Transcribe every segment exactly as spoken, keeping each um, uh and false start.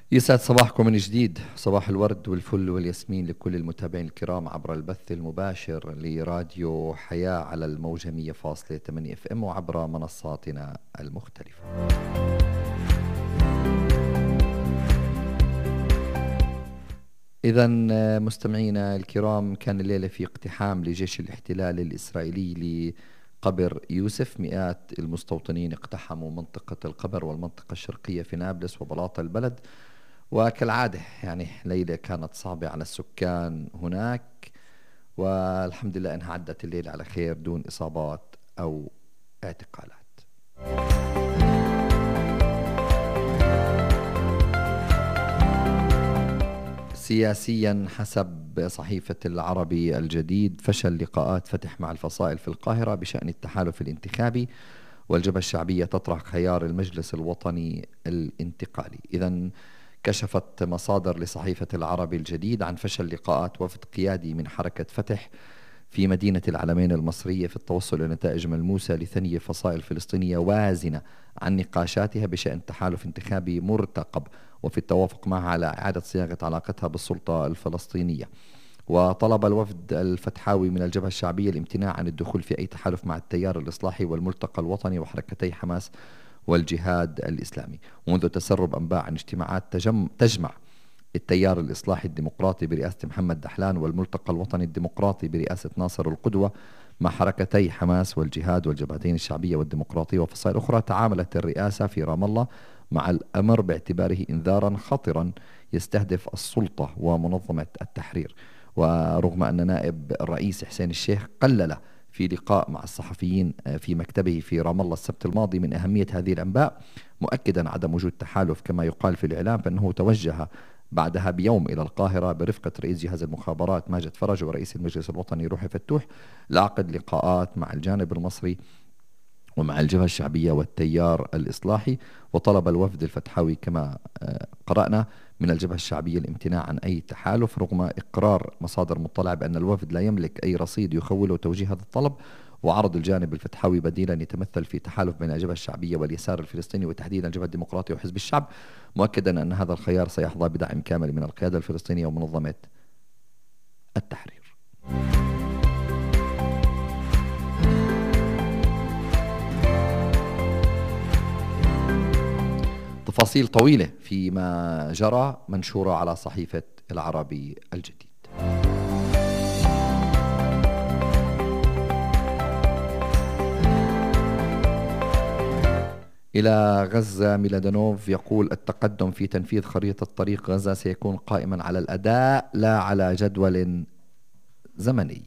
يسعد صباحكم من جديد، صباح الورد والفل والياسمين لكل المتابعين الكرام عبر البث المباشر لراديو حياة على الموجة مية فاصلة ثمانية اف ام وعبر منصاتنا المختلفة. إذا مستمعينا الكرام، كان الليلة في اقتحام لجيش الاحتلال الإسرائيلي لقبر يوسف. مئات المستوطنين اقتحموا منطقة القبر والمنطقة الشرقية في نابلس وبلاط البلد، وكالعادة يعني ليلة كانت صعبة على السكان هناك، والحمد لله أنها عدت الليلة على خير دون إصابات أو اعتقالات. سياسيا، حسب صحيفة العربي الجديد، فشل لقاءات فتح مع الفصائل في القاهرة بشأن التحالف الانتخابي، والجبهة الشعبية تطرح خيار المجلس الوطني الانتقالي. إذن كشفت مصادر لصحيفة العربي الجديد عن فشل لقاءات وفد قيادي من حركة فتح في مدينة العلمين المصرية في التوصل لنتائج ملموسة لثني فصائل فلسطينية وازنة عن نقاشاتها بشأن تحالف انتخابي مرتقب، وفي التوافق معها على إعادة صياغة علاقتها بالسلطة الفلسطينية. وطلب الوفد الفتحاوي من الجبهة الشعبية الامتناع عن الدخول في أي تحالف مع التيار الإصلاحي والملتقى الوطني وحركتي حماس والجهاد الإسلامي، منذ تسرب أنباء عن اجتماعات تجم تجمع التيار الإصلاحي الديمقراطي برئاسة محمد دحلان والملتقى الوطني الديمقراطي برئاسة ناصر القدوة مع حركتي حماس والجهاد والجبهتين الشعبية والديمقراطية وفصائل أخرى. تعاملت الرئاسة في رام الله مع الأمر باعتباره إنذارا خطرا يستهدف السلطة ومنظمة التحرير. ورغم أن نائب الرئيس حسين الشيخ قلل في لقاء مع الصحفيين في مكتبه في رام الله السبت الماضي من أهمية هذه الأنباء، مؤكدا عدم وجود تحالف كما يقال في الإعلام، فإنه توجه بعدها بيوم إلى القاهرة برفقة رئيس جهاز المخابرات ماجد فرج ورئيس المجلس الوطني روحي فتوح لعقد لقاءات مع الجانب المصري ومع الجبهة الشعبية والتيار الإصلاحي. وطلب الوفد الفتحاوي كما قرأنا من الجبهة الشعبية الامتناع عن أي تحالف، رغم إقرار مصادر مطلعة بأن الوفد لا يملك أي رصيد يخوله توجيه هذا الطلب. وعرض الجانب الفتحاوي بديلا يتمثل في تحالف بين الجبهة الشعبية واليسار الفلسطيني وتحديدا الجبهة الديمقراطية وحزب الشعب، مؤكدا أن هذا الخيار سيحظى بدعم كامل من القيادة الفلسطينية ومنظمة التحرير. تفاصيل طويلة فيما جرى منشورة على صحيفة العربي الجديد. إلى غزة، ميلادانوف يقول التقدم في تنفيذ خريطة طريق غزة سيكون قائما على الأداء لا على جدول زمني.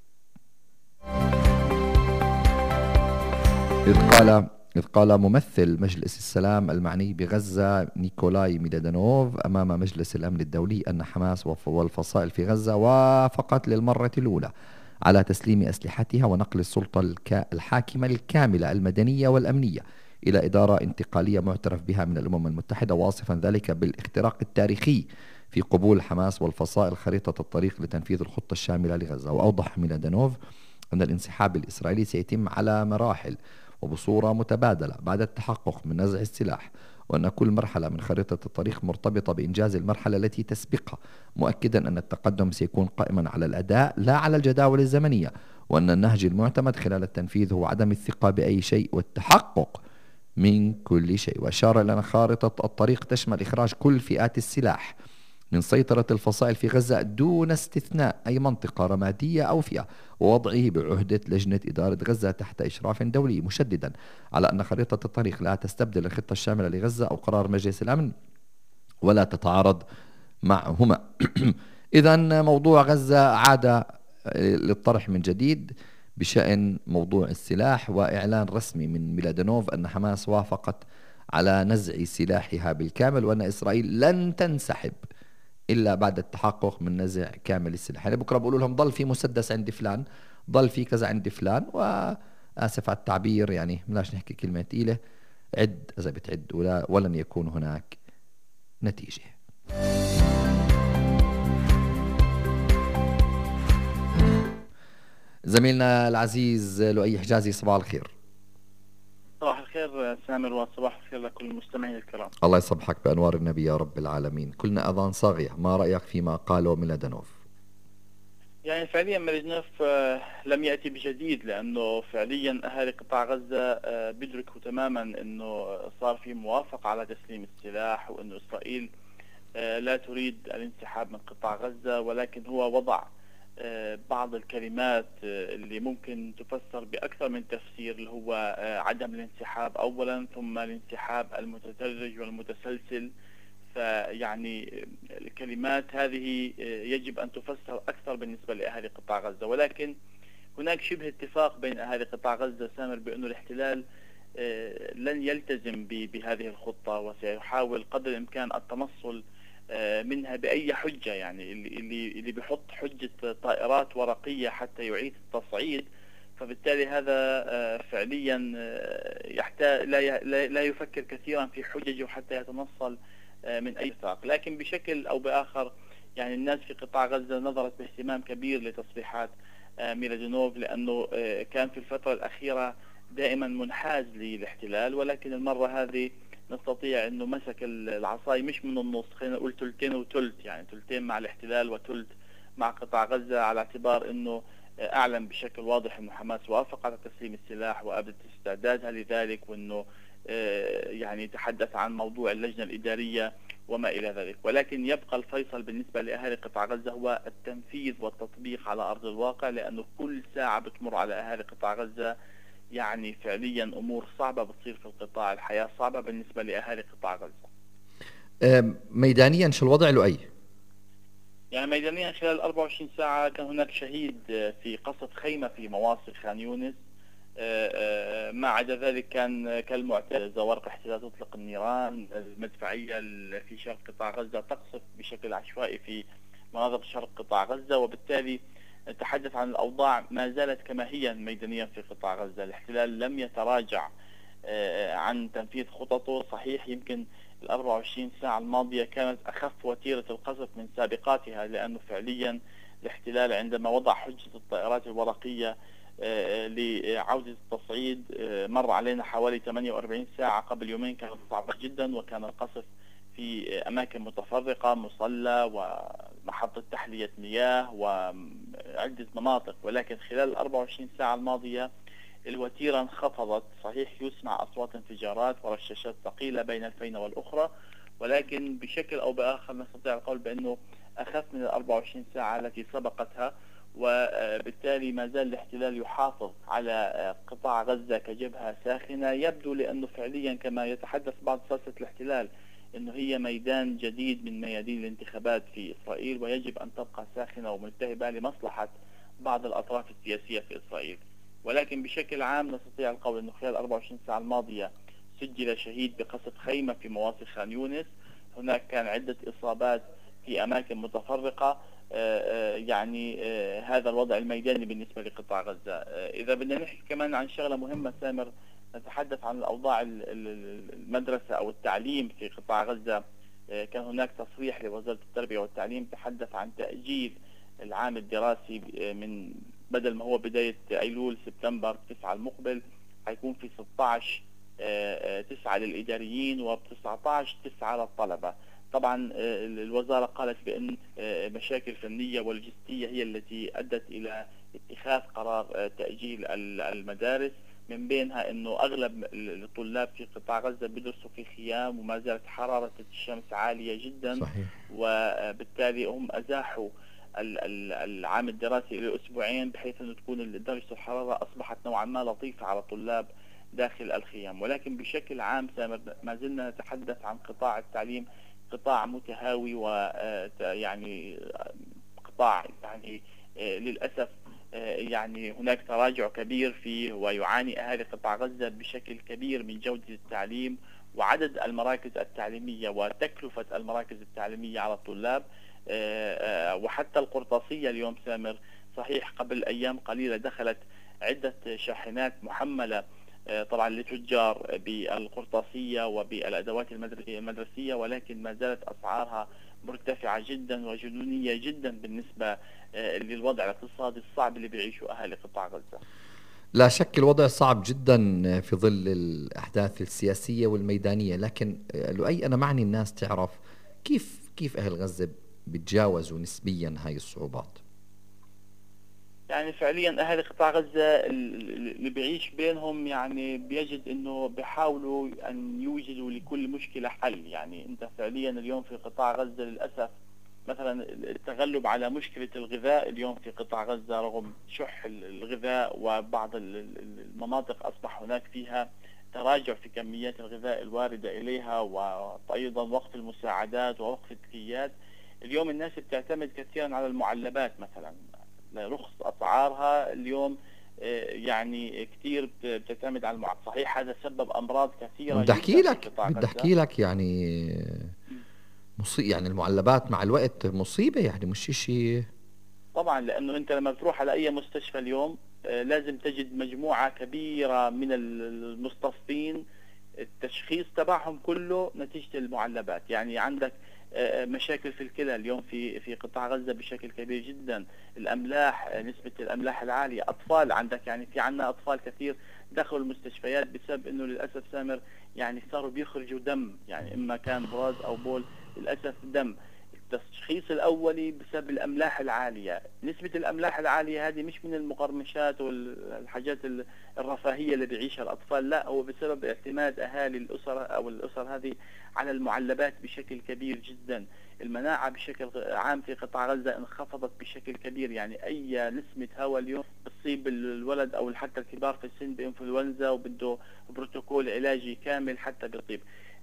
إذ قال إذ قال ممثل مجلس السلام المعني بغزة نيكولاي ميلادانوف أمام مجلس الأمن الدولي أن حماس والفصائل في غزة وافقت للمرة الأولى على تسليم أسلحتها ونقل السلطة الحاكمة الكاملة المدنية والأمنية إلى إدارة انتقالية معترف بها من الأمم المتحدة، واصفا ذلك بالاختراق التاريخي في قبول حماس والفصائل خريطة الطريق لتنفيذ الخطة الشاملة لغزة. وأوضح ميلادانوف أن الانسحاب الإسرائيلي سيتم على مراحل وبصورة متبادلة بعد التحقق من نزع السلاح، وأن كل مرحلة من خريطة الطريق مرتبطة بإنجاز المرحلة التي تسبقها، مؤكدا أن التقدم سيكون قائما على الأداء لا على الجداول الزمنية، وأن النهج المعتمد خلال التنفيذ هو عدم الثقة بأي شيء والتحقق من كل شيء. وأشار إلى أن خارطة الطريق تشمل إخراج كل فئات السلاح من سيطرة الفصائل في غزة دون استثناء أي منطقة رمادية أو فئة، ووضعه بعهدة لجنة إدارة غزة تحت إشراف دولي، مشددا على أن خريطة الطريق لا تستبدل الخطة الشاملة لغزة أو قرار مجلس الأمن ولا تتعارض معهما. إذن موضوع غزة عاد للطرح من جديد بشأن موضوع السلاح، وإعلان رسمي من ميلادانوف أن حماس وافقت على نزع سلاحها بالكامل، وأن إسرائيل لن تنسحب إلا بعد التحقق من نزع كامل السلاح. يعني بكرة بقولوا لهم ضل في مسدس عند فلان، ضل في كذا عند فلان، وآسف على التعبير يعني بلاش نحكي كلمة تقيلة، عد إذا بتعد ولا ولن يكون هناك نتيجة. زميلنا العزيز لؤي حجازي، صباح الخير. صباح الخير سامر، وصباح الخير لكل المستمعين الكرام. الله يصبحك بأنوار النبي يا رب العالمين. كلنا أذان صاغية، ما رأيك فيما قاله ميلادينوف؟ يعني فعليا ميلادينوف لم يأتي بجديد، لأنه فعليا أهالي قطاع غزة بيدركوا تماما أنه صار في موافقة على تسليم السلاح، وأنه إسرائيل لا تريد الانسحاب من قطاع غزة، ولكن هو وضع بعض الكلمات اللي ممكن تفسر بأكثر من تفسير، اللي هو عدم الانسحاب أولا، ثم الانسحاب المتدرج والمتسلسل. فيعني الكلمات هذه يجب أن تفسر أكثر بالنسبة لأهالي قطاع غزة، ولكن هناك شبه اتفاق بين أهالي قطاع غزة سامر بأن الاحتلال لن يلتزم بهذه الخطة، وسيحاول قدر الإمكان التنصل منها بأي حجة. يعني اللي اللي بيحط حجة طائرات ورقية حتى يعيد التصعيد، فبالتالي هذا فعليا يحتاج لا لا يفكر كثيرا في حججه حتى يتنصل من أي اتفاق. لكن بشكل أو بآخر يعني الناس في قطاع غزة نظرت باهتمام كبير لتصريحات ميلادينوف، لأنه كان في الفترة الأخيرة دائما منحاز للاحتلال، ولكن المرة هذه نستطيع أنه مسك العصاي مش من النص، خلينا نقول تلتين وتلت، يعني تلتين مع الاحتلال وتلت مع قطاع غزة، على اعتبار أنه أعلن بشكل واضح أنه حماس وافق على تسليم السلاح وأبدت استعدادها لذلك، وأنه يعني تحدث عن موضوع اللجنة الإدارية وما إلى ذلك. ولكن يبقى الفيصل بالنسبة لأهالي قطاع غزة هو التنفيذ والتطبيق على أرض الواقع، لأنه كل ساعة بتمر على أهالي قطاع غزة يعني فعليا أمور صعبة بتصير في القطاع، الحياة صعبة بالنسبة لأهالي قطاع غزة. ميدانيا شو الوضع لؤي؟ يعني ميدانيا خلال أربعة وعشرين ساعة كان هناك شهيد في قصف خيمة في مواصل خان يونس. ما عدا ذلك كان كالمعتاد زوارق احتلال تطلق النيران، المدفعية في شرق قطاع غزة تقصف بشكل عشوائي في مناطق شرق قطاع غزة، وبالتالي نتحدث عن الأوضاع ما زالت كما هي ميدانيا في قطاع غزة. الاحتلال لم يتراجع عن تنفيذ خططه. صحيح يمكن ال أربعة وعشرين ساعة الماضية كانت أخف وتيرة القصف من سابقاتها، لأنه فعليا الاحتلال عندما وضع حجة الطائرات الورقية لعودة التصعيد مر علينا حوالي ثمانية وأربعين ساعة. قبل يومين كانت صعبة جدا، وكان القصف في أماكن متفرقة، مصلى ومحطة تحلية مياه وعدة مناطق، ولكن خلال أربعة وعشرين ساعة الماضية الوتيرة انخفضت. صحيح يسمع أصوات انفجارات ورشاشات ثقيلة بين الفينة والأخرى، ولكن بشكل أو بآخر نستطيع القول بأنه أخف من الأربع وعشرين ساعة التي سبقتها، وبالتالي ما زال الاحتلال يحافظ على قطاع غزة كجبهة ساخنة. يبدو لأنه فعليا كما يتحدث بعض ساسة الاحتلال أنه هي ميدان جديد من ميادين الانتخابات في إسرائيل، ويجب أن تبقى ساخنة وملتهبة لمصلحة بعض الأطراف السياسية في إسرائيل. ولكن بشكل عام نستطيع القول أنه خلال أربعة وعشرين ساعة الماضية سجل شهيد بقصف خيمة في مواصل خان يونس. هناك كان عدة إصابات في أماكن متفرقة. يعني هذا الوضع الميداني بالنسبة لقطاع غزة. إذا بدنا نحكي كمان عن شغلة مهمة سامر، نتحدث عن الأوضاع المدرسة أو التعليم في قطاع غزة. كان هناك تصريح لوزارة التربية والتعليم تحدث عن تأجيل العام الدراسي من بدل ما هو بداية أيلول سبتمبر تسعة المقبل، حيكون في ستة عشر تسعة للإداريين و تسعة عشر تسعة للطلبة. طبعا الوزارة قالت بأن مشاكل فنية ولوجستية هي التي أدت إلى اتخاذ قرار تأجيل المدارس، من بينها أنه أغلب الطلاب في قطاع غزة بيدرسوا في خيام، وما زالت حرارة الشمس عالية جدا. صحيح. وبالتالي هم أزاحوا العام الدراسي إلى أسبوعين، بحيث أن تكون درجة الحرارة أصبحت نوعا ما لطيفة على الطلاب داخل الخيام. ولكن بشكل عام سامر ما زلنا نتحدث عن قطاع التعليم قطاع متهاوي، ويعني قطاع يعني للأسف يعني هناك تراجع كبير فيه، ويعاني أهالي قطاع غزة بشكل كبير من جودة التعليم وعدد المراكز التعليمية وتكلفة المراكز التعليمية على الطلاب. وحتى القرطاسية اليوم سامر، صحيح قبل أيام قليلة دخلت عدة شاحنات محملة طبعا لتجار بالقرطاسية وبالأدوات المدرسية، ولكن ما زالت أسعارها مرتفعة جدا وجنونية جدا بالنسبة للوضع الاقتصادي الصعب اللي بيعيشه أهالي قطاع غزة. لا شك الوضع صعب جدا في ظل الأحداث السياسية والميدانية، لكن لؤي أنا معني الناس تعرف كيف كيف أهل غزة بتجاوزوا نسبيا هاي الصعوبات. يعني فعليا اهل قطاع غزة اللي بيعيش بينهم يعني بيجد انه بيحاولوا ان يوجدوا لكل مشكلة حل. يعني انت فعليا اليوم في قطاع غزة للأسف مثلا التغلب على مشكلة الغذاء اليوم في قطاع غزة رغم شح الغذاء وبعض المناطق أصبح هناك فيها تراجع في كميات الغذاء الواردة إليها، وأيضا وقف المساعدات ووقف التكيات. اليوم الناس بتعتمد كثيرا على المعلبات مثلا لرخص أسعارها اليوم، يعني كثير بتعتمد على المعلبات. صحيح هذا سبب أمراض كثيرة بدي أحكي جدا في لك قطاع بدي غزة. أحكي لك يعني مصيبة، يعني المعلبات مع الوقت مصيبة، يعني مش شيء. طبعا لانه انت لما بتروح على اي مستشفى اليوم لازم تجد مجموعة كبيرة من المصطفين التشخيص تبعهم كله نتيجة المعلبات. يعني عندك مشاكل في الكلى اليوم في في قطاع غزة بشكل كبير جدا، الاملاح، نسبة الاملاح العالية، اطفال عندك يعني في عندنا اطفال كثير دخلوا المستشفيات بسبب انه للاسف سامر يعني صاروا بيخرجوا دم، يعني اما كان براز او بول، للاسف دم. التشخيص الأولي بسبب الأملاح العالية. نسبة الأملاح العالية هذه مش من المقرمشات والحاجات الرفاهية اللي بيعيشها الأطفال، لا، هو بسبب اعتماد أهالي الأسر أو الأسر هذه على المعلبات بشكل كبير جدا. المناعة بشكل عام في قطاع غزة انخفضت بشكل كبير، يعني أي نسمة هواء اليوم بتصيب الولد أو حتى الكبار في السن بإنفلونزا وبده بروتوكول علاجي كامل حتى بيطيب.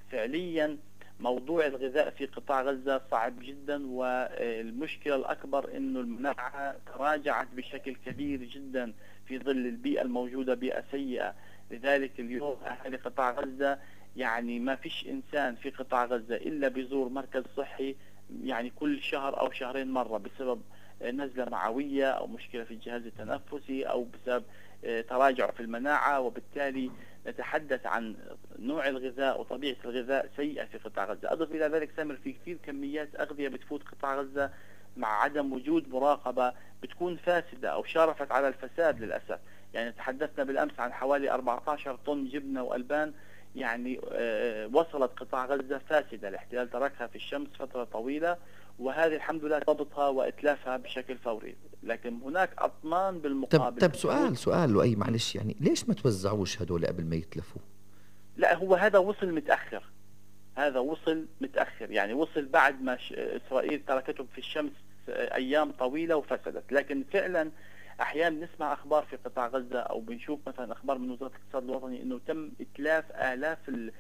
فعليا موضوع الغذاء في قطاع غزة صعب جدا، والمشكلة الأكبر أنه المناعة تراجعت بشكل كبير جدا في ظل البيئة الموجودة، بيئة سيئة. لذلك اليوم أهل قطاع غزة يعني ما فيش إنسان في قطاع غزة إلا بيزور مركز صحي يعني كل شهر أو شهرين مرة بسبب نزلة معوية أو مشكلة في الجهاز التنفسي أو بسبب تراجع في المناعة. وبالتالي نتحدث عن نوع الغذاء وطبيعة الغذاء سيئة في قطاع غزة. أضف إلى ذلك سامر في كثير كميات أغذية بتفوت قطاع غزة مع عدم وجود مراقبة بتكون فاسدة أو شارفت على الفساد للأسف. يعني تحدثنا بالأمس عن حوالي أربعة عشر طن جبنة وألبان يعني وصلت قطاع غزة فاسدة، الاحتلال تركها في الشمس فترة طويلة، وهذه الحمد لله ضبطها وإتلافها بشكل فوري. لكن هناك أطنان طب بالمقابل طب بتفوت. سؤال سؤال لؤي معلش، يعني ليش ما توزعوش هدول قبل ما يتلفوا؟ لا، هو هذا وصل متأخر، هذا وصل متأخر، يعني وصل بعد ما إسرائيل تركتهم في الشمس أيام طويلة وفسدت. لكن فعلا أحيانا نسمع أخبار في قطاع غزة أو بنشوف مثلا أخبار من وزارة الاقتصاد الوطني أنه تم إتلاف آلاف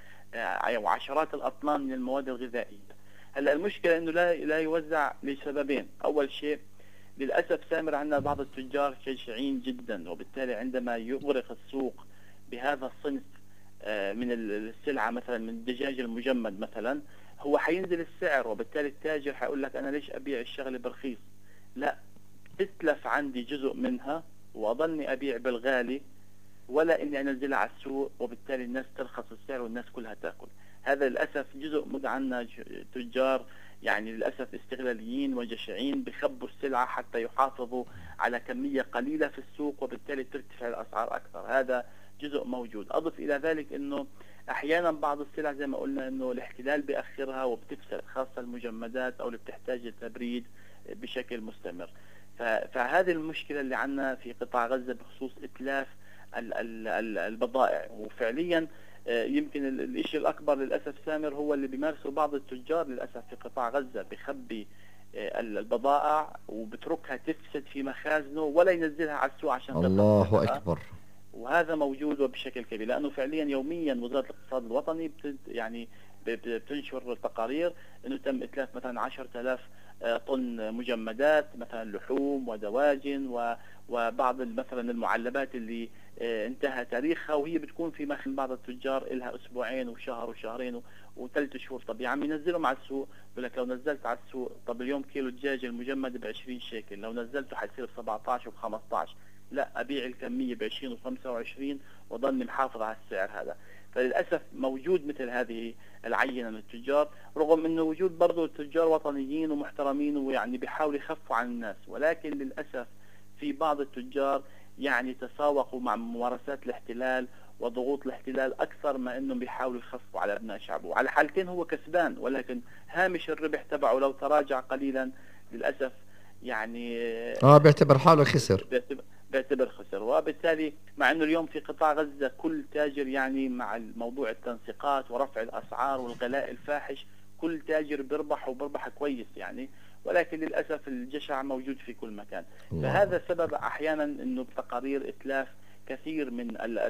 أو عشرات الأطنان من المواد الغذائية. هلا المشكلة أنه لا لا يوزع لسببين. أول شيء للأسف سامر عندنا بعض التجار جشعين جدا، وبالتالي عندما يغرق السوق بهذا الصنف من السلعة مثلا من الدجاج المجمد مثلا، هو حينزل السعر، وبالتالي التاجر حيقول لك أنا ليش أبيع الشغلة برخيص؟ لا، تتلف عندي جزء منها وأظني أبيع بالغالي ولا إني أنزلها على السوق، وبالتالي الناس ترخص السعر والناس كلها تأكل. هذا للأسف جزء من عنا تجار يعني للأسف استغلاليين وجشعين بخبوا السلعة حتى يحافظوا على كمية قليلة في السوق، وبالتالي ترتفع الأسعار أكثر. هذا جزء موجود. أضف إلى ذلك أنه أحيانا بعض السلع زي ما قلنا أنه الاحتلال بيأخرها وبتفسد، خاصة المجمدات أو اللي بتحتاج التبريد بشكل مستمر. فهذه المشكلة اللي عنا في قطاع غزة بخصوص إتلاف البضائع. وفعليا يمكن الشيء الأكبر للأسف سامر هو اللي بيمارسه بعض التجار للأسف في قطاع غزة، بخبي البضائع وبتركها تفسد في مخازنه ولا ينزلها على السوق عشان ترخص الله سعرها. أكبر. وهذا موجود وبشكل كبير، لأنه فعليا يوميا وزارة الاقتصاد الوطني بت يعني بتنشر تقارير انه تم اتلاف مثلا عشرة آلاف طن مجمدات، مثلا لحوم ودواجن وبعض مثلا المعلبات اللي انتهى تاريخها، وهي بتكون في مخزن بعض التجار لها اسبوعين وشهر وشهرين وثلاث شهور. طب يا عم ينزلهم على السوق، بقول لك لو نزلت على السوق، طب اليوم كيلو دجاج المجمد ب عشرين شيكل، لو نزلته حيصير ب سبعة عشر وب خمسة عشر. لا، ابيع الكميه ب عشرين و خمسة وعشرين وضلني محافظ على السعر هذا. فللاسف موجود مثل هذه العينه من التجار، رغم انه وجود برضه تجار وطنيين ومحترمين ويعني بيحاولوا يخفوا عن الناس، ولكن للاسف في بعض التجار يعني تساوقوا مع ممارسات الاحتلال وضغوط الاحتلال أكثر ما أنهم بيحاولوا يخفوا على أبناء شعبه. وعلى حالتين هو كسبان، ولكن هامش الربح تبعه لو تراجع قليلا للأسف يعني اه بيعتبر حاله خسر، بيعتبر, بيعتبر خسر. وبالتالي مع أنه اليوم في قطاع غزة كل تاجر يعني مع موضوع التنسيقات ورفع الأسعار والغلاء الفاحش كل تاجر بيربح وبيربح كويس يعني، ولكن للأسف الجشع موجود في كل مكان. فهذا سبب أحيانا أنه بتقارير إتلاف كثير من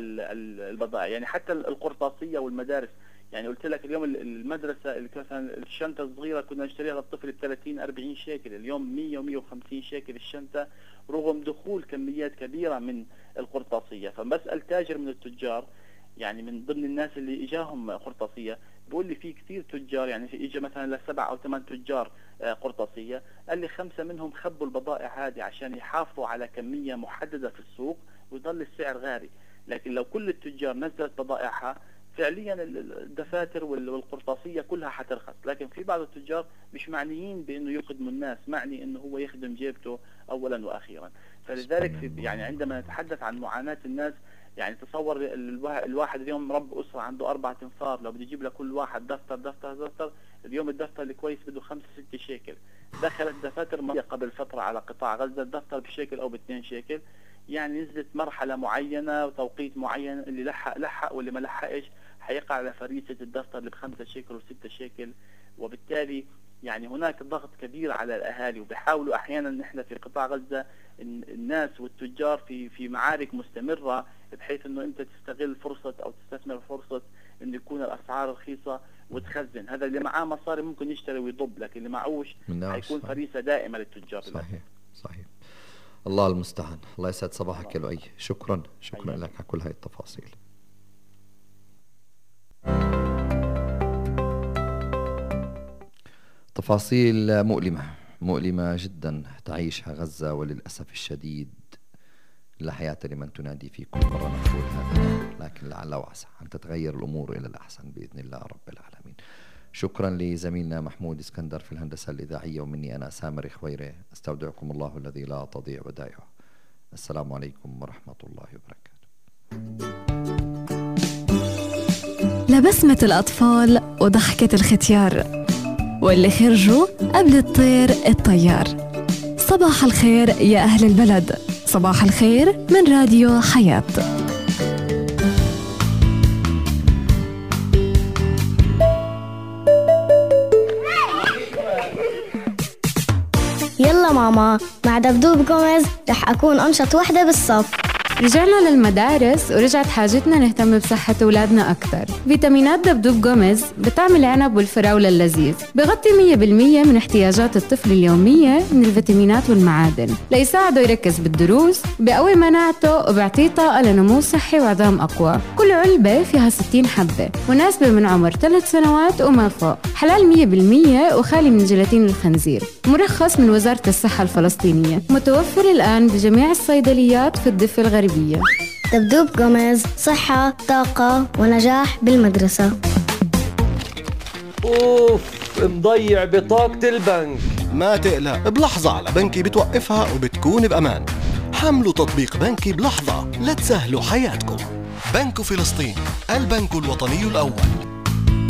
البضائع، يعني حتى القرطاسية والمدارس. يعني قلت لك اليوم المدرسة مثلا الشنطة الصغيرة كنا نشتريها للطفل ب ثلاثين أربعين شيكل، اليوم مية ومية وخمسين شيكل الشنطة رغم دخول كميات كبيرة من القرطاسية. فبسأل تاجر من التجار يعني من ضمن الناس اللي اجاهم قرطاسية بيقول لي في كثير تجار، يعني في اجى مثلا لسبع او ثمان تجار قرطاسية، قال لي خمسة منهم خبوا البضائع هذه عشان يحافظوا على كمية محددة في السوق ويضل السعر غالي. لكن لو كل التجار نزلت بضائعها فعليا الدفاتر والقرطاسية كلها حترخص. لكن في بعض التجار مش معنيين بانه يخدموا الناس، معني انه هو يخدم جيبته اولا واخيرا. فلذلك في يعني عندما نتحدث عن معاناة الناس، يعني تصور الواحد اليوم رب أسرة عنده أربعة أنفار، لو بدي يجيب لكل واحد دفتر دفتر دفتر اليوم الدفتر الكويس بده خمسة ستة شيكل. دخلت دفاتر مرة قبل فترة على قطاع غزة الدفتر بشيكل أو باثنين شيكل، يعني نزلت مرحلة معينة وتوقيت معين، اللي لحق لحق واللي ما لحقش حيقع على فريسة الدفتر اللي بخمسة شيكل وستة شيكل. وبالتالي يعني هناك ضغط كبير على الأهالي، وبيحاولوا أحيانا نحن في قطاع غزة الناس والتجار في في معارك مستمرة بحيث انه انت تستغل فرصة او تستثمر فرصة انه يكون الاسعار رخيصة وتخزن. هذا اللي معاه مصاري ممكن يشتري ويضب، لكن اللي معوش حيكون فريسة دائمة للتجار. صحيح صحيح. الله المستعان. الله يسعد صباحك يا لؤي. شكرا شكرا أيوة. لك على كل هاي التفاصيل. تفاصيل مؤلمة مؤلمة جدا تعيشها غزة، وللأسف الشديد لا حياة لمن تنادي في كل مرة نقول هذا، لكن لعل وعسى أن تتغير الأمور إلى الأحسن بإذن الله رب العالمين. شكرا لزميلنا محمود اسكندر في الهندسة الإذاعية، ومني أنا سامر خويرة أستودعكم الله الذي لا تضيع ودائعه. السلام عليكم ورحمة الله وبركاته. لبسمة الأطفال وضحكة الختيار، واللي خرجوا قبل الطير الطيار. صباح الخير يا أهل البلد، صباح الخير من راديو حياة. يلا ماما، مع دبدوب جوميز رح أكون أنشط وحدة بالصف. رجعنا للمدارس ورجعت حاجتنا نهتم بصحة أولادنا أكتر. فيتامينات دبدوب جوميز بتعمل عنب والفراولة اللذيذ، بغطي مية بالمية من احتياجات الطفل اليومية من الفيتامينات والمعادن ليساعده يركز بالدروس، بقوي مناعته وبيعطيه طاقة لنمو صحي وعظام أقوى. كل علبة فيها ستين حبة، مناسبة من عمر ثلاث سنوات وما فوق، حلال مية بالمية وخالي من جيلاتين الخنزير، مرخص من وزارة الصحة الفلسطينية، متوفر الآن بجميع الصيدليات في الضفة الغربية. دبدوب جوميز، صحة، طاقة ونجاح بالمدرسة. أوف، مضيع بطاقة البنك. ما تقلق، بلحظة على بنكي بتوقفها وبتكون بأمان. حملوا تطبيق بنكي بلحظة لتسهلوا حياتكم. بنك فلسطين، البنك الوطني الأول.